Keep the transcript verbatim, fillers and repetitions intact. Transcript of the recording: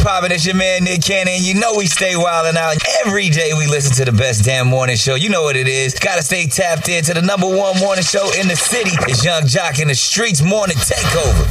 poppin'? It's your man Nick Cannon. You know we stay wildin' out. Every day we listen to the best damn morning show. You know what it is. Gotta stay tapped in to the number one morning show in the city. It's Young Jock in the Streets Morning Takeover.